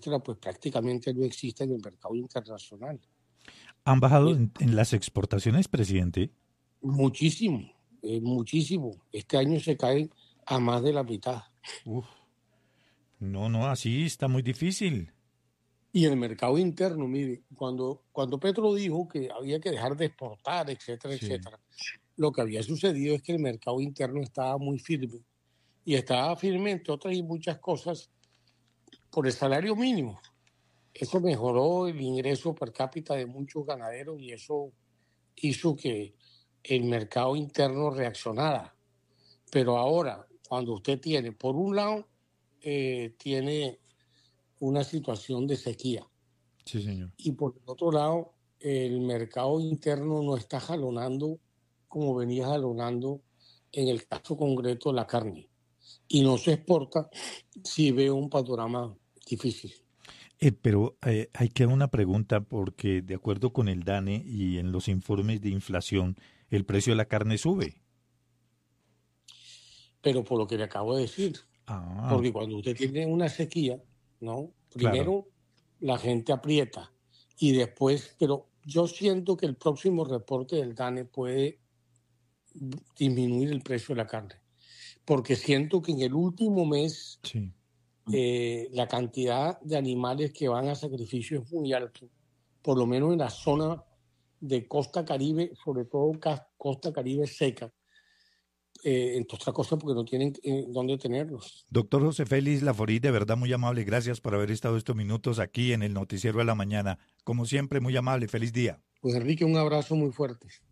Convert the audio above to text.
nuestra pues prácticamente no existe en el mercado internacional. ¿Han bajado en las exportaciones, presidente? Muchísimo, muchísimo. Este año se caen a más de la mitad. Uf, no, así está muy difícil. Y el mercado interno, mire, cuando Petro dijo que había que dejar de exportar, etcétera, Sí, etcétera, lo que había sucedido es que el mercado interno estaba muy firme. Y estaba firme, entre otras y muchas cosas, por el salario mínimo. Eso mejoró el ingreso per cápita de muchos ganaderos y eso hizo que el mercado interno reaccionara. Pero ahora, cuando usted tiene, por un lado, tiene una situación de sequía sí, señor. y por el otro lado, el mercado interno no está jalonando como venía jalonando en el caso concreto la carne y no se exporta, si veo un panorama difícil. Pero hay que una pregunta porque de acuerdo con el DANE y en los informes de inflación, el precio de la carne sube. Pero por lo que le acabo de decir, Ah, porque cuando usted tiene una sequía, ¿no? claro. Primero la gente aprieta y después, pero yo siento que el próximo reporte del DANE puede disminuir el precio de la carne, porque siento que en el último mes Sí. la cantidad de animales que van a sacrificio es muy alto, por lo menos en la zona de Costa Caribe, sobre todo Costa Caribe seca, entre otras cosas porque no tienen dónde tenerlos. Doctor José Félix Laforí, de verdad muy amable. Gracias por haber estado estos minutos aquí en el Noticiero de la Mañana. Como siempre, muy amable. Feliz día. Pues Enrique, un abrazo muy fuerte.